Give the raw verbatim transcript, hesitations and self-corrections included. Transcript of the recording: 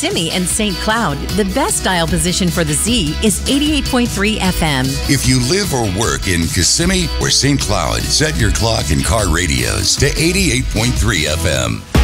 Kissimmee and Saint Cloud, the best dial position for the Z is eighty-eight point three F M. If you live or work in Kissimmee or Saint Cloud, set your clock and car radios to eighty-eight point three F M.